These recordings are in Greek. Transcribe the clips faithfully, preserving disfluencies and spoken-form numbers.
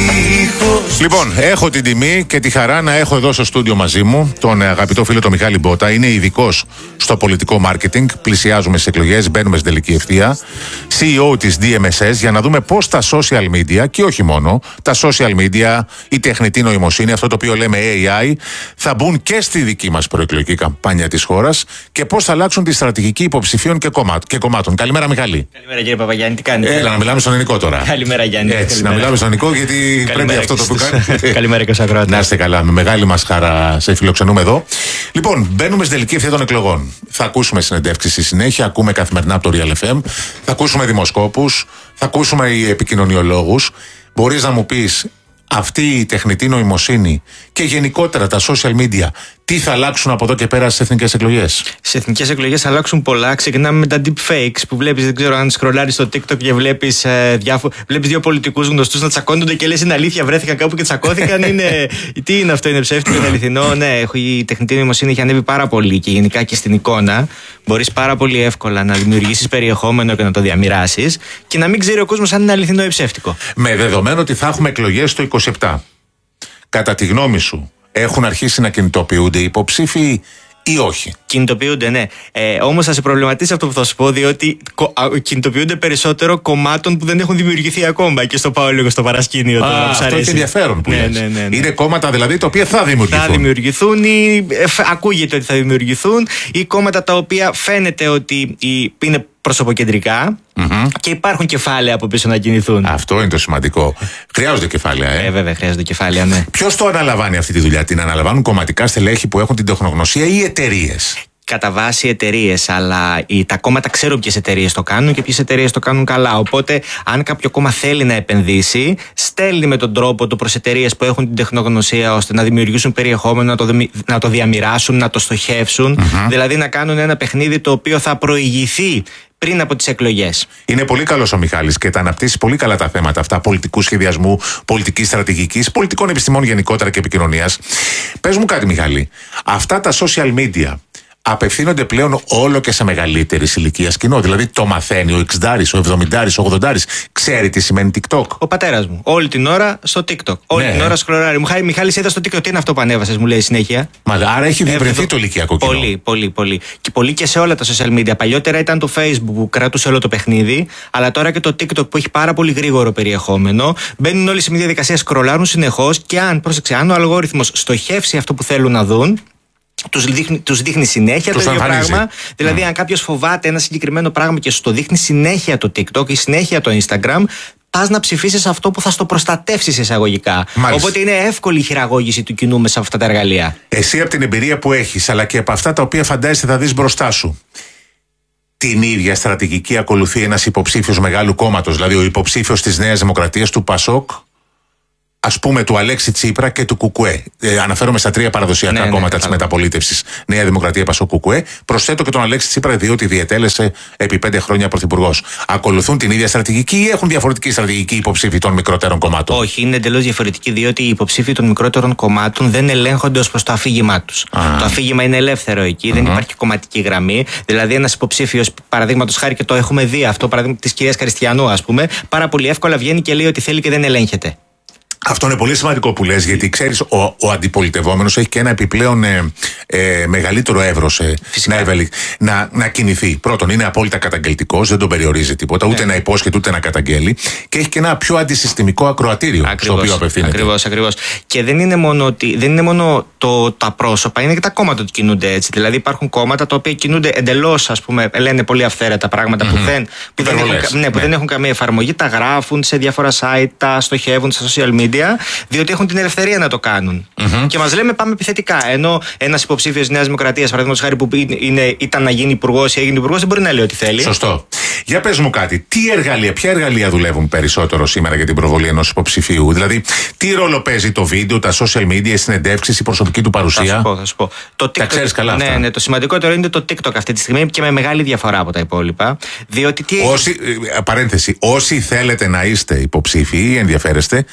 Λοιπόν, έχω την τιμή και τη χαρά να έχω εδώ στο στούντιο μαζί μου τον αγαπητό φίλο τον Μιχάλη Μπότα. Είναι ειδικός στο πολιτικό μάρκετινγκ. Πλησιάζουμε στις εκλογές, μπαίνουμε στην τελική ευθεία. σι ι ο της ντι εμ ες ες, για να δούμε πώς τα social media, και όχι μόνο, τα social media, η τεχνητή νοημοσύνη, αυτό το οποίο λέμε έι άι, θα μπουν και στη δική μας προεκλογική καμπάνια της χώρας και πώς θα αλλάξουν τη στρατηγική υποψηφίων και, κομμάτων. και κομμάτων. Καλημέρα, Μιχάλη. Καλημέρα, κύριε Παπαγιάννη, τι κάνετε? Έλα, να μιλάμε στον ελληνικό τώρα. Καλημέρα, Γιάννη. Έτσι, καλημέρα. να μιλάμε στον ελληνικό, γιατί πρέπει αυτό το που κάνει. Καλημέρα και στους ακροατές. Να είστε καλά, με μεγάλη μας χαρά σε φιλοξενούμε εδώ. Λοιπόν, μπαίνουμε στην τελική ευθεία των εκλογών. Θα ακούσουμε συνεντεύξεις στη συνέχεια, ακούμε καθημερινά από το Real εφ εμ, θα ακούσουμε δημοσκόπους, θα ακούσουμε οι επικοινωνιολόγους. Μπορείς να μου πεις, αυτή η τεχνητή νοημοσύνη και γενικότερα τα social media, τι θα αλλάξουν από εδώ και πέρα στις εθνικές εκλογές? Στις εθνικές εκλογές θα αλλάξουν πολλά. Ξεκινάμε με τα deepfakes που βλέπεις, δεν ξέρω αν σκρολάρεις στο TikTok και βλέπεις, ε, διάφο... βλέπεις δύο πολιτικούς γνωστούς να τσακώνονται και λες είναι αλήθεια, βρέθηκαν κάπου και τσακώθηκαν. είναι... Τι είναι αυτό, είναι ψεύτικο, είναι αληθινό? Ναι, η τεχνητή νοημοσύνη έχει ανέβει πάρα πολύ και γενικά και στην εικόνα. Μπορείς πάρα πολύ εύκολα να δημιουργήσεις περιεχόμενο και να το διαμοιράσεις και να μην ξέρει ο κόσμος αν είναι αληθινό ή ψεύτικο. Με δεδομένο ότι θα έχουμε εκλογές το είκοσι επτά. Κατά τη γνώμη σου, έχουν αρχίσει να κινητοποιούνται οι υποψήφοι ή όχι? Κινητοποιούνται, ναι. Ε, όμως θα σε προβληματίσει αυτό που θα σου πω, διότι κο, α, κινητοποιούνται περισσότερο κομμάτων που δεν έχουν δημιουργηθεί ακόμα. Και στο πάω λίγο στο παρασκήνιο. Α, το, αυτό είναι ενδιαφέρον που ναι, λες. Ναι, ναι, ναι. Είναι κόμματα δηλαδή τα οποία θα δημιουργηθούν. Θα δημιουργηθούν ή ε, ακούγεται ότι θα δημιουργηθούν, ή κόμματα τα οποία φαίνεται ότι είναι προσωποκεντρικά mm-hmm. και υπάρχουν κεφάλαια από πίσω να κινηθούν. Αυτό είναι το σημαντικό. Χρειάζονται κεφάλαια, ε. Ε, βέβαια, χρειάζονται κεφάλαια, ναι. Ποιος το αναλαμβάνει αυτή τη δουλειά? Την αναλαμβάνουν κομματικά στελέχη που έχουν την τεχνογνωσία ή εταιρείες? Κατά βάση εταιρείες, αλλά οι, τα κόμματα ξέρουν ποιες εταιρείες το κάνουν και ποιες εταιρείες το κάνουν καλά. Οπότε, αν κάποιο κόμμα θέλει να επενδύσει, στέλνει με τον τρόπο του προς εταιρείες που έχουν την τεχνογνωσία ώστε να δημιουργήσουν περιεχόμενο, να το, να το διαμοιράσουν, να το στοχεύσουν. Mm-hmm. Δηλαδή, να κάνουν ένα παιχνίδι το οποίο θα προηγηθεί πριν από τις εκλογές. Είναι πολύ καλός ο Μιχάλης και τα αναπτύσσει πολύ καλά τα θέματα αυτά πολιτικού σχεδιασμού, πολιτικής στρατηγικής, πολιτικών επιστημών γενικότερα και επικοινωνίας. Πες μου κάτι, Μιχάλη. Αυτά τα social media απευθύνονται πλέον όλο και σε μεγαλύτερη ηλικία κοινό? Δηλαδή το μαθαίνει ο εξήντα, ο εβδομήντα, ο ογδόντα, ξέρει τι σημαίνει TikTok? Ο πατέρας μου όλη την ώρα στο TikTok. Όλη ναι. την ώρα σκρολάρει. Μου χάρη, Μιχάλη, είδα στο TikTok, τι είναι αυτό που ανέβασες, μου λέει συνέχεια. Μα άρα έχει διευρυνθεί Εβδο... το ηλικιακό κοινό. Πολύ, πολύ, πολύ. Και πολύ και σε όλα τα social media. Παλιότερα ήταν το Facebook που κρατούσε όλο το παιχνίδι, αλλά τώρα και το TikTok που έχει πάρα πολύ γρήγορο περιεχόμενο. Μπαίνουν όλοι σε μια διαδικασία, σκρολάρουν συνεχώς και αν, πρόσεξε, αν ο αλγόριθμος στοχεύσει αυτό που θέλουν να δουν, Τους δείχνει, τους δείχνει συνέχεια τους το ίδιο εμφανίζει. πράγμα. Δηλαδή, mm. αν κάποιος φοβάται ένα συγκεκριμένο πράγμα και σου το δείχνει συνέχεια το TikTok ή συνέχεια το Instagram, πας να ψηφίσεις αυτό που θα στο προστατεύσεις εισαγωγικά. Μάλιστα. Οπότε είναι εύκολη η χειραγώγηση του κοινού μέσα από αυτά τα εργαλεία. Εσύ από την εμπειρία που έχεις, αλλά και από αυτά τα οποία φαντάζεσαι θα δεις μπροστά σου, την ίδια στρατηγική ακολουθεί ένας υποψήφιος μεγάλου κόμματος, δηλαδή ο υποψήφιος της Νέας Δημοκρατίας, του Πασόκ, ας πούμε του Αλέξη Τσίπρα και του Κουκουέ? Ε, αναφέρομαι στα τρία παραδοσιακά ναι, κόμματα ναι, της μεταπολίτευσης, Νέα Δημοκρατία, Πασόκ, Κουκουέ. Προσθέτω και τον Αλέξη Τσίπρα, διότι διετέλεσε επί πέντε χρόνια πρωθυπουργός. Ακολουθούν την ίδια στρατηγική ή έχουν διαφορετική στρατηγική υποψήφοι των μικρότερων κομμάτων? Όχι, είναι εντελώς διαφορετική, διότι οι υποψήφοι των μικρότερων κομμάτων δεν ελέγχονται ως προς το αφήγημά τους. Ah. Το αφήγημα είναι ελεύθερο εκεί, mm-hmm. δεν υπάρχει κομματική γραμμή. Δηλαδή, ένας υποψήφιος, παραδείγματος χάρη, και το έχουμε δει αυτό, παραδείγματος της κυρίας Καριστιανού, ας πούμε, πάρα πολύ εύκολα βγαίνει και λέει ότι θέλει και δεν ελέγχεται. Αυτό είναι πολύ σημαντικό που λες, γιατί ξέρεις, ο, ο αντιπολιτευόμενος έχει και ένα επιπλέον ε, ε, μεγαλύτερο εύρος ε, να, ευελι... να, να κινηθεί. Πρώτον, είναι απόλυτα καταγγελτικός, δεν τον περιορίζει τίποτα, ούτε ναι. να υπόσχεται ούτε να καταγγέλει, και έχει και ένα πιο αντισυστημικό ακροατήριο ακριβώς, στο οποίο απευθύνεται. Ακριβώς, ακριβώς. Και δεν είναι μόνο, ότι, δεν είναι μόνο το, τα πρόσωπα, είναι και τα κόμματα που κινούνται έτσι. Δηλαδή, υπάρχουν κόμματα τα οποία κινούνται εντελώς, ας πούμε, λένε πολύ αυθαίρετα πράγματα mm-hmm. που, δεν, που, δεν έχουν, ναι, ναι. που δεν έχουν καμία εφαρμογή, τα γράφουν σε διάφορα site, τα στοχεύουν στα social media. Διότι έχουν την ελευθερία να το κάνουν. Mm-hmm. Και μας λέμε πάμε επιθετικά. Ενώ ένας υποψήφιος Νέας Δημοκρατίας, παραδείγματος χάρη, που είναι, ήταν να γίνει υπουργός ή έγινε υπουργός, δεν μπορεί να λέει ό,τι θέλει. Σωστό. Για πες μου κάτι, τι εργαλεία, ποια εργαλεία δουλεύουν περισσότερο σήμερα για την προβολή ενός υποψηφίου? Δηλαδή, τι ρόλο παίζει το βίντεο, τα social media, οι συνεντεύξεις, η προσωπική του παρουσία? Θα σου πω, θα σου πω. Το TikTok, τα ξέρεις καλά ναι, αυτά. Ναι, το σημαντικότερο είναι το TikTok αυτή τη στιγμή και με μεγάλη διαφορά από τα υπόλοιπα. Διότι τι όσοι, παρένθεση, όσοι θέλετε να είστε υποψήφοι ή ενδιαφέρεστε, δωρεάν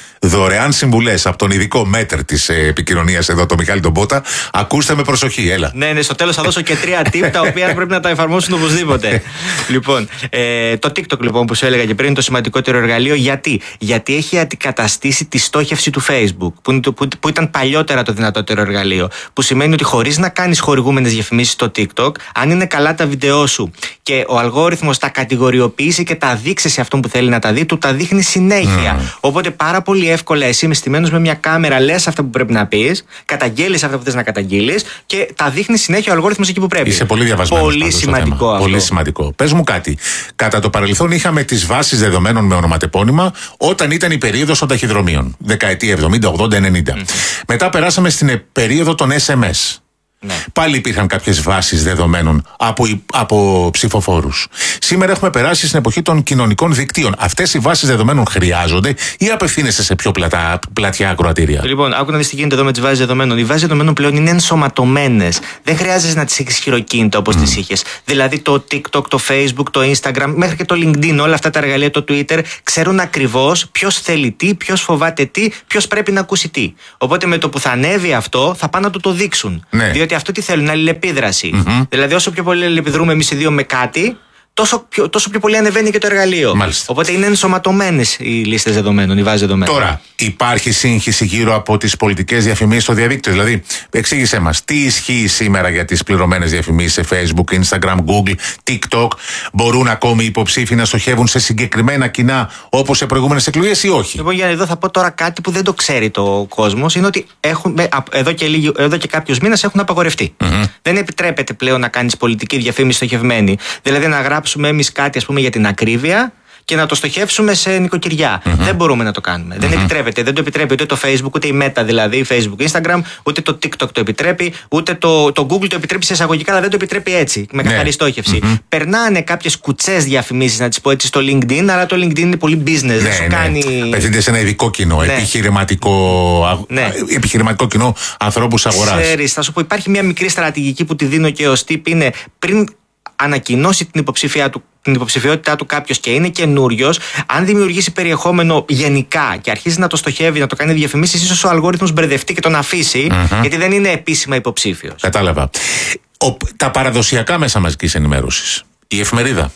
Δωρεάν συμβουλές από τον ειδικό μέτρ της ε, επικοινωνίας εδώ, τον Μιχάλη τον Πότα. Ακούστε με προσοχή, έλα. Ναι, ναι, στο τέλος θα δώσω και τρία tip τα οποία πρέπει να τα εφαρμόσουν οπωσδήποτε. Λοιπόν, ε, το TikTok λοιπόν που σου έλεγα και πριν είναι το σημαντικότερο εργαλείο. Γιατί? Γιατί έχει αντικαταστήσει τη στόχευση του Facebook, που, που, που ήταν παλιότερα το δυνατότερο εργαλείο. Που σημαίνει ότι χωρίς να κάνεις χορηγούμενες διαφημίσεις στο TikTok, αν είναι καλά τα βίντεό σου και ο αλγόριθμος τα κατηγοριοποιήσει και τα δείξει σε αυτόν που θέλει να τα δει, του τα δείχνει συνέχεια. Mm. Οπότε πάρα πολύ εύκολα εσύ μεστημένος με μια κάμερα λες αυτά που πρέπει να πεις, καταγγέλεις αυτά που θες να καταγγείλεις και τα δείχνει συνέχεια ο αλγόριθμος εκεί που πρέπει. Είσαι πολύ διαβασμένος. Πολύ σημαντικό αυτό. Πολύ σημαντικό. Πες μου κάτι. Κατά το παρελθόν είχαμε τις βάσεις δεδομένων με ονοματεπώνυμα όταν ήταν η περίοδος των ταχυδρομείων. Δεκαετία εβδομήντα, ογδόντα, ενενήντα. Mm. Μετά περάσαμε στην περίοδο των ες εμ ες. Ναι. Πάλι υπήρχαν κάποιες βάσεις δεδομένων από, από ψηφοφόρους. Σήμερα έχουμε περάσει στην εποχή των κοινωνικών δικτύων. Αυτές οι βάσεις δεδομένων χρειάζονται ή απευθύνεσαι σε πιο πλατά, πλατιά ακροατήρια? Λοιπόν, άκου να δεις τι γίνεται εδώ με τις βάσεις δεδομένων. Οι βάσεις δεδομένων πλέον είναι ενσωματωμένες. Δεν χρειάζεται να τις έχεις χειροκίνητα όπως mm. τις είχες. Δηλαδή το TikTok, το Facebook, το Instagram, μέχρι και το LinkedIn, όλα αυτά τα εργαλεία, το Twitter, ξέρουν ακριβώς ποιος θέλει τι, ποιος φοβάται τι, ποιος πρέπει να ακούσει τι. Οπότε με το που θα ανέβει αυτό, θα πάνε να του το δείξουν. Ναι. Διότι αυτό τι θέλουν, αλληλεπίδραση. Mm-hmm. Δηλαδή, όσο πιο πολύ αλληλεπιδρούμε εμείς οι δύο με κάτι, τόσο πιο, τόσο πιο πολύ ανεβαίνει και το εργαλείο. Μάλιστα. Οπότε είναι ενσωματωμένες οι λίστες δεδομένων, οι βάσεις δεδομένων. Τώρα, υπάρχει σύγχυση γύρω από τις πολιτικές διαφημίσεις στο διαδίκτυο? Δηλαδή, εξήγησέ μας, τι ισχύει σήμερα για τις πληρωμένες διαφημίσεις σε Facebook, Instagram, Google, TikTok? Μπορούν ακόμη οι υποψήφοι να στοχεύουν σε συγκεκριμένα κοινά όπως σε προηγούμενες εκλογές ή όχι? Λοιπόν, για εδώ θα πω τώρα κάτι που δεν το ξέρει το κόσμος. Είναι ότι έχουν, εδώ, και λίγοι, εδώ και κάποιους μήνες έχουν απαγορευτεί. Mm-hmm. Δεν επιτρέπεται πλέον να κάνεις πολιτική διαφήμιση στοχευμένη. Δηλαδή, να γράψουμε εμείς κάτι, ας πούμε, για την ακρίβεια και να το στοχεύσουμε σε νοικοκυριά. Mm-hmm. Δεν μπορούμε να το κάνουμε. Mm-hmm. Δεν επιτρέπεται. Δεν το επιτρέπει ούτε το Facebook, ούτε η Meta, δηλαδή Facebook, Instagram, ούτε το TikTok το επιτρέπει, ούτε το, το Google το επιτρέπει σε εισαγωγικά, αλλά δεν το επιτρέπει έτσι, με καθαρή yeah. στόχευση. Mm-hmm. Περνάνε κάποιες κουτσές διαφημίσεις, να τις πω έτσι, στο LinkedIn, αλλά το LinkedIn είναι πολύ business. Ναι, δεν σου ναι. κάνει. Απευθύνεται σε ένα ειδικό κοινό, ναι. επιχειρηματικό, ναι. επιχειρηματικό κοινό ανθρώπους αγοράς. Ξέρεις, θα σου πω, υπάρχει μια μικρή στρατηγική που τη δίνω και ως tip, είναι πριν ανακοινώσει την υποψηφία του, την υποψηφιότητά του κάποιος και είναι καινούριος, αν δημιουργήσει περιεχόμενο γενικά και αρχίζει να το στοχεύει, να το κάνει διαφημίσεις, ίσως ο αλγόριθμος μπερδευτεί και τον αφήσει, mm-hmm. γιατί δεν είναι επίσημα υποψήφιος. Κατάλαβα. Ο, τα παραδοσιακά μέσα μαζικής ενημέρωσης, η εφημερίδα,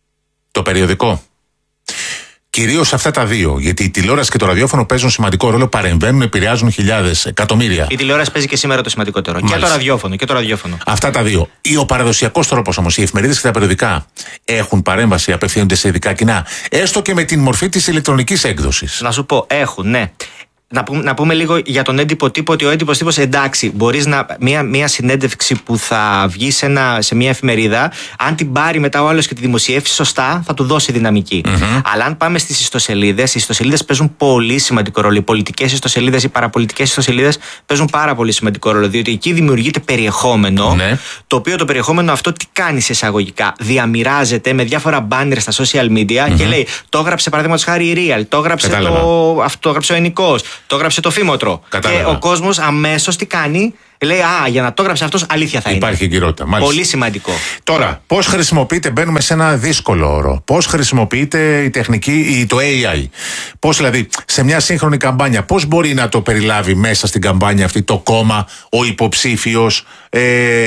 το περιοδικό, κυρίως αυτά τα δύο, γιατί η τηλεόραση και το ραδιόφωνο παίζουν σημαντικό ρόλο, παρεμβαίνουν, επηρεάζουν χιλιάδες, εκατομμύρια. Η τηλεόραση παίζει και σήμερα το σημαντικότερο. Μάλιστα. Και το ραδιόφωνο, και το ραδιόφωνο. Αυτά τα δύο. Ή ο παραδοσιακός τρόπος όμως, οι εφημερίδες και τα περιοδικά έχουν παρέμβαση, απευθύνονται σε ειδικά κοινά, έστω και με την μορφή της ηλεκτρονικής έκδοσης? Να σου πω, έχουν, ναι. Να πούμε, να πούμε λίγο για τον έντυπο τύπο, ότι ο έντυπος τύπος, εντάξει, μπορείς να. Μια, μια συνέντευξη που θα βγει σε, ένα, σε μια εφημερίδα, αν την πάρει μετά ο άλλος και τη δημοσιεύσει σωστά, θα του δώσει δυναμική. Mm-hmm. Αλλά αν πάμε στις ιστοσελίδες, οι ιστοσελίδες παίζουν πολύ σημαντικό ρόλο. Οι πολιτικές ιστοσελίδες, οι παραπολιτικές ιστοσελίδες παίζουν πάρα πολύ σημαντικό ρόλο. Διότι εκεί δημιουργείται περιεχόμενο, mm-hmm. το οποίο το περιεχόμενο αυτό τι κάνει σε εισαγωγικά? Διαμοιράζεται με διάφορα μπάνερ στα social media mm-hmm. και λέει, το έγραψε παραδείγματος χάρη η Real, το έγραψε, το, αυτό, το έγραψε ο Ενικός. Το έγραψε το Φήμοτρο. Κατάλαβα. Και ο κόσμος αμέσως τι κάνει? Λέει, α, για να το έγραψε αυτός, αλήθεια θα είναι. Υπάρχει εγκυρότητα. Μάλιστα. Πολύ σημαντικό. Τώρα, πώς χρησιμοποιείται, μπαίνουμε σε ένα δύσκολο όρο. Πώς χρησιμοποιείται η τεχνική, το έι άι. Πώς δηλαδή, σε μια σύγχρονη καμπάνια, πώς μπορεί να το περιλάβει μέσα στην καμπάνια αυτή το κόμμα, ο υποψήφιος, ε,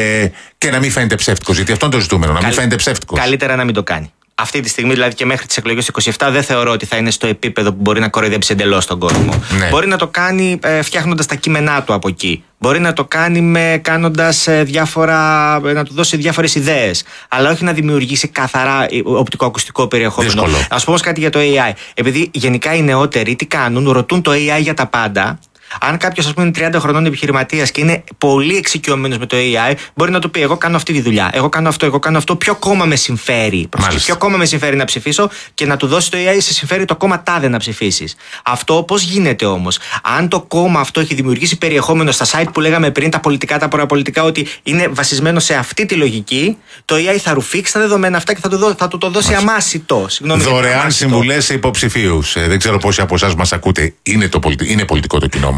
και να μην φαίνεται ψεύτικος? Γιατί αυτό είναι το ζητούμενο, να μην Καλ... φαίνεται ψεύτικος. Καλύτερα να μην το κάνει. Αυτή τη στιγμή, δηλαδή και μέχρι τις εκλογές του είκοσι επτά, δεν θεωρώ ότι θα είναι στο επίπεδο που μπορεί να κοροϊδέψει εντελώς τον κόσμο. Ναι. Μπορεί να το κάνει ε, φτιάχνοντας τα κείμενά του από εκεί. Μπορεί να το κάνει με κάνοντας ε, διάφορα, ε, να του δώσει διάφορες ιδέες. Αλλά όχι να δημιουργήσει καθαρά οπτικοακουστικό περιεχόμενο. Ας πω όμως κάτι για το έι άι. Επειδή γενικά οι νεότεροι τι κάνουν, ρωτούν το έι άι για τα πάντα. Αν κάποιος, ας πούμε, είναι τριάντα χρονών επιχειρηματίας και είναι πολύ εξοικειωμένος με το έι άι, μπορεί να του πει: εγώ κάνω αυτή τη δουλειά, εγώ κάνω αυτό, εγώ κάνω αυτό. Ποιο κόμμα με συμφέρει? Ποιο κόμμα με συμφέρει να ψηφίσω? Και να του δώσει το έι άι, σε συμφέρει το κόμμα τάδε να ψηφίσεις. Αυτό πώς γίνεται όμως? Αν το κόμμα αυτό έχει δημιουργήσει περιεχόμενο στα site που λέγαμε πριν, τα πολιτικά, τα παραπολιτικά, ότι είναι βασισμένο σε αυτή τη λογική, το έι άι θα ρουφήξει τα δεδομένα αυτά και θα του, δω, θα του το δώσει αμάσιτο. Δωρεάν συμβουλές σε υποψηφίους. Ε, δεν ξέρω πόσοι από εσάς μας ακούτε. Είναι, το πολιτι... είναι πολιτικό το κοινό μας.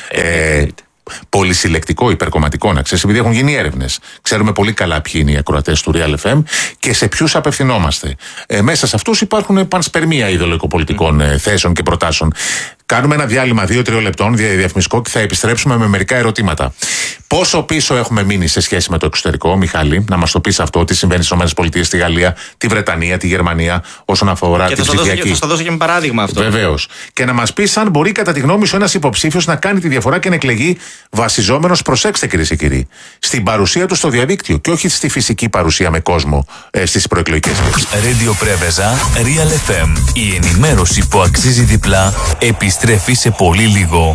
Ε, πολυσυλλεκτικό, υπερκομματικό, να ξέρεις, επειδή έχουν γίνει έρευνες. Ξέρουμε πολύ καλά ποιοι είναι οι ακροατές του Real εφ εμ και σε ποιους απευθυνόμαστε. Ε, μέσα σε αυτούς υπάρχουν πανσπερμία ιδεολογικοπολιτικών ε, θέσεων και προτάσεων. Κάνουμε ένα διάλειμμα δύο τρία λεπτών διαφημιστικό και θα επιστρέψουμε με μερικά ερωτήματα. Πόσο πίσω έχουμε μείνει σε σχέση με το εξωτερικό, Μιχάλη, να μας το πεις αυτό, τι συμβαίνει στις ΗΠΑ, στη Γαλλία, τη Βρετανία, τη Γερμανία, όσον αφορά και την θα ψηφιακή. Και θα στο δώσω και με παράδειγμα αυτό. Βεβαίως. Και να μας πεις αν μπορεί, κατά τη γνώμη σου, ένας υποψήφιος να κάνει τη διαφορά και να εκλεγεί βασιζόμενος, προσέξτε κυρίες και κύριοι, στην παρουσία του στο διαδίκτυο και όχι στη φυσική παρουσία με κόσμο ε, στις προεκλογικές. Radio Πρέβεζα, Real εφ εμ. Η ενημέρωση που αξίζει διπλά επιστρέφει σε πολύ λίγο.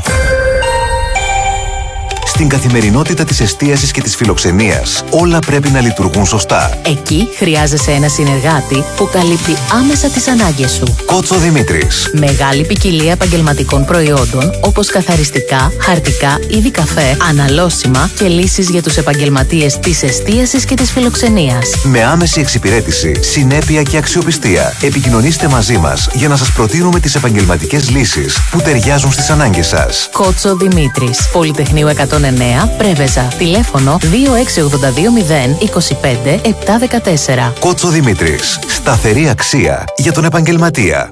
Στην καθημερινότητα της εστίασης και της φιλοξενίας, όλα πρέπει να λειτουργούν σωστά. Εκεί χρειάζεσαι ένα συνεργάτη που καλύπτει άμεσα τις ανάγκες σου. Κότσο Δημήτρης. Μεγάλη ποικιλία επαγγελματικών προϊόντων, όπως καθαριστικά, χαρτικά, είδη καφέ, αναλώσιμα και λύσεις για τους επαγγελματίες της εστίασης και της φιλοξενίας. Με άμεση εξυπηρέτηση, συνέπεια και αξιοπιστία, επικοινωνήστε μαζί μας για να σας προτείνουμε τις επαγγελματικές λύσεις που ταιριάζουν στις ανάγκες σας. Κότσο Δημήτρης. Πολυτεχνείου εκατόν εννέα, Πρέβεζα. Τηλέφωνο δύο έξι ογδόντα δύο μηδέν είκοσι πέντε επτακόσια δεκατέσσερα. Κότσο Δημήτρης. Σταθερή αξία για τον επαγγελματία.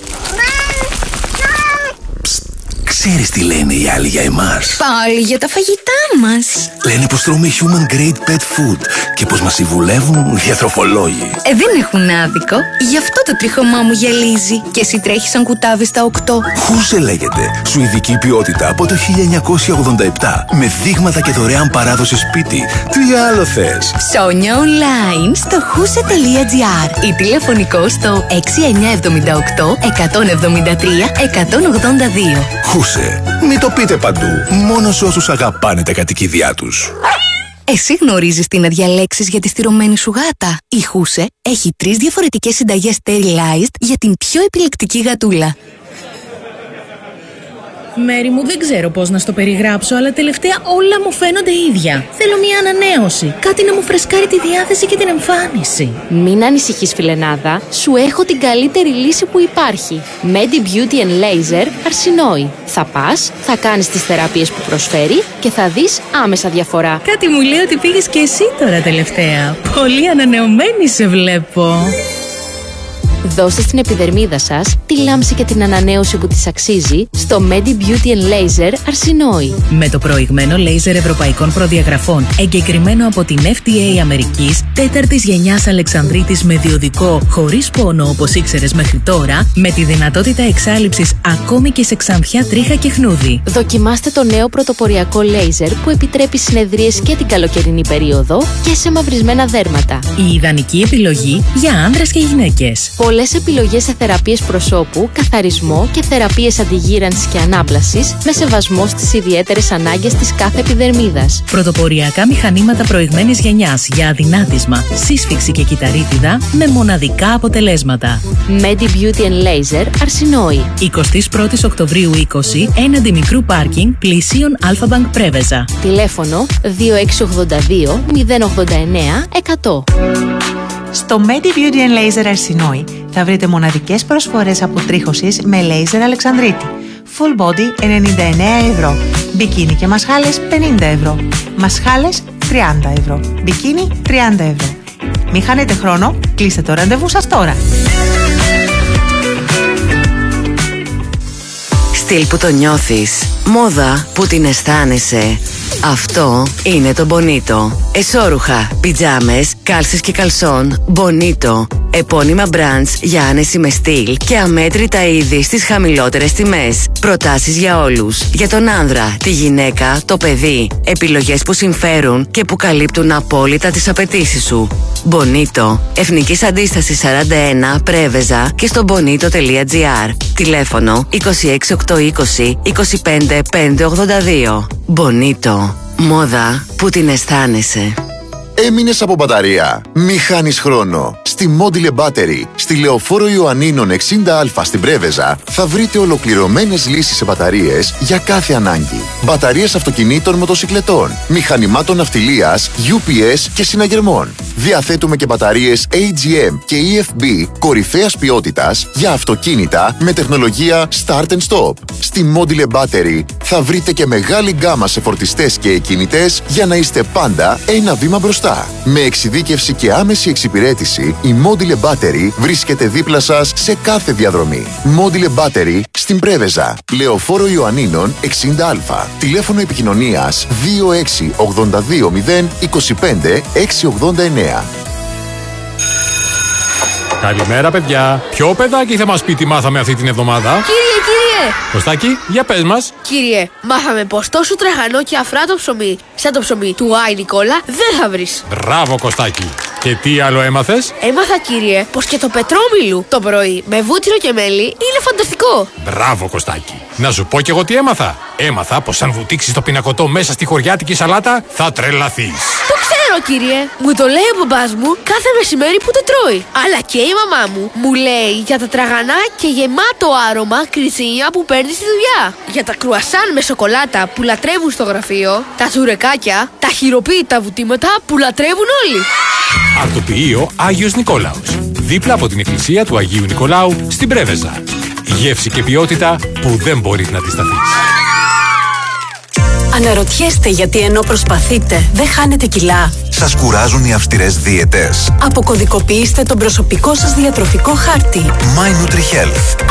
Ξέρεις τι λένε οι άλλοι για εμάς? Πάλι για τα φαγητά μας. Λένε πως τρώμε human grade pet food και πως μας συμβουλεύουν διατροφολόγοι. Ε, δεν έχουν άδικο. Γι' αυτό το τρίχωμά μου γυαλίζει. Και εσύ τρέχεις σαν κουτάβι στα οκτώ. Χούσε λέγεται. Σουηδική ποιότητα από το χίλια εννιακόσια ογδόντα επτά. Με δείγματα και δωρεάν παράδοση σπίτι. Τι άλλο θες? Ψώνια online στο χούσε τελεία τζι άρ ή τηλεφωνικό στο έξι εννιά επτά οκτώ εκατόν εβδομήντα τρία εκατόν ογδόντα δύο. Χούσε. Μην το πείτε παντού. Μόνο σε όσους αγαπάνε τα κατοικίδια τους. Εσύ γνωρίζεις τι να διαλέξεις για τη στηρωμένη σου γάτα? Η Χούσε έχει τρεις διαφορετικές συνταγές sterilized για την πιο επιλεκτική γατούλα. Μέρη μου, δεν ξέρω πώς να στο περιγράψω, αλλά τελευταία όλα μου φαίνονται ίδια. Θέλω μια ανανέωση. Κάτι να μου φρεσκάρει τη διάθεση και την εμφάνιση. Μην ανησυχείς, φιλενάδα. Σου έχω την καλύτερη λύση που υπάρχει. Medi Beauty and Laser Αρσινόη. Θα πας, θα κάνεις τις θεραπείες που προσφέρει και θα δεις άμεσα διαφορά. Κάτι μου λέει ότι πήγες και εσύ τώρα τελευταία. Πολύ ανανεωμένη σε βλέπω. Δώστε στην επιδερμίδα σας τη λάμψη και την ανανέωση που της αξίζει στο Medi Beauty and Laser Αρσινόη. Με το προηγμένο λέιζερ ευρωπαϊκών προδιαγραφών, εγκεκριμένο από την εφ ντι έι Αμερικής, τέταρτης γενιάς Αλεξανδρίτης με διοδικό, χωρίς πόνο όπως ήξερες μέχρι τώρα, με τη δυνατότητα εξάλειψης ακόμη και σε ξανθιά, τρίχα και χνούδι. Δοκιμάστε το νέο πρωτοποριακό λέιζερ που επιτρέπει συνεδρίες και την καλοκαιρινή περίοδο και σε μαυρισμένα δέρματα. Η ιδανική επιλογή για άνδρες και γυναίκες. Πολλές επιλογές σε θεραπείες προσώπου, καθαρισμό και θεραπείες αντιγύρανσης και ανάπλασης με σεβασμό στις ιδιαίτερες ανάγκες της κάθε επιδερμίδας. Πρωτοποριακά μηχανήματα προηγμένης γενιάς για αδυνάτισμα, σύσφυξη και κυταρίτιδα με μοναδικά αποτελέσματα. Medi Beauty and Laser Αρσινόη. εικοστή πρώτη Οκτωβρίου είκοσι, έναντι μικρού πάρκινγκ πλησίων Αλφα-Bank Πρέβεζα. Τηλέφωνο δύο έξι ογδόντα δύο μηδέν ογδόντα εννέα εκατό. Στο Medi Beauty and Laser Αρσινόη θα βρείτε μοναδικές προσφορές αποτρίχωσης με laser Αλεξανδρίτη. Full body ενενήντα εννέα ευρώ. Μπικίνι και μασχάλες πενήντα ευρώ. Μασχάλες τριάντα ευρώ. Μπικίνι τριάντα ευρώ. Μην χάνετε χρόνο, κλείστε το ραντεβού σας τώρα. Στυλ που το νιώθεις, μόδα που την αισθάνεσαι. Αυτό είναι το Bonito. Εσώρουχα, πιτζάμες, κάλσες και καλσόν, Bonito. Επώνυμα brands για άνεση με στυλ και αμέτρητα είδη στις χαμηλότερες τιμές. Προτάσεις για όλους. Για τον άνδρα, τη γυναίκα, το παιδί. Επιλογές που συμφέρουν και που καλύπτουν απόλυτα τις απαιτήσεις σου. Bonito. Εθνικής Αντίστασης σαράντα ένα, Πρέβεζα και στο bonito τελεία τζι άρ. Τηλέφωνο είκοσι έξι οκτακόσια είκοσι είκοσι πέντε πεντακόσια ογδόντα δύο. Bonito. Μόδα που την αισθάνεσαι. Έμεινες από μπαταρία? Μη χάνεις χρόνο. Στη Module Battery, στη Λεωφόρο Ιωαννίνων εξήντα α στην Πρέβεζα, θα βρείτε ολοκληρωμένες λύσεις σε μπαταρίες για κάθε ανάγκη. Μπαταρίες αυτοκινήτων, μοτοσικλετών, μηχανημάτων ναυτιλίας, γιου πι ες και συναγερμών. Διαθέτουμε και μπαταρίες έι τζι εμ και ι εφ μπι κορυφαίας ποιότητας για αυτοκίνητα με τεχνολογία Start and Stop. Στη Module Battery θα βρείτε και μεγάλη γκάμα σε φορτιστές και εκκινητές για να είστε πάντα ένα βήμα μπροστά. Με εξειδίκευση και άμεση εξυπηρέτηση, η Module Battery βρίσκεται δίπλα σας σε κάθε διαδρομή. Module Battery στην Πρέβεζα, Λεωφόρο Ιωαννίνων εξήντα α. Τηλέφωνο επικοινωνίας δύο έξι ογδόντα δύο μηδέν είκοσι πέντε έξι ογδόντα εννέα. Καλημέρα, παιδιά. Ποιο παιδάκι θα μας πει τι μάθαμε αυτή την εβδομάδα? Κύριε, κύριε! Κωστάκη, για πες μας. Κύριε, μάθαμε πως τόσο τραχανό και αφράτο ψωμί, σαν το ψωμί του Άι Νικόλα, δεν θα βρεις. Μπράβο, Κωστάκη. Και τι άλλο έμαθες? Έμαθα, κύριε, πως και το πετρόμιλου το πρωί με βούτυρο και μέλι είναι φανταστικό. Μπράβο, Κωστάκη. Να σου πω κι εγώ τι έμαθα. Έμαθα πως αν βουτήξεις το πινακωτό μέσα στη χωριάτικη σαλάτα, θα τρελαθείς. Το ξέρω, κύριε. Μου το λέει ο μπαμπάς μου κάθε μεσημέρι που το τρώει. Αλλά και η μαμά μου μου λέει για τα τραγανά και γεμάτο άρωμα κριτσίνια που παίρνει στη δουλειά. Για τα κρουασάν με σοκολάτα που λατρεύουν στο γραφείο. Τα τσουρεκάκια, τα χειροποίητα βουτήματα που λατρεύουν όλοι. Αρτοποιείο Άγιος Νικόλαος. Δίπλα από την εκκλησία του Αγίου Νικολάου στην Πρέβεζα. Γεύση και ποιότητα που δεν μπορείς να αντισταθείς. Αναρωτιέστε γιατί ενώ προσπαθείτε δεν χάνετε κιλά? Σας κουράζουν οι αυστηρές δίαιτες? Αποκωδικοποιήστε τον προσωπικό σας διατροφικό χάρτη. My NutriHealth.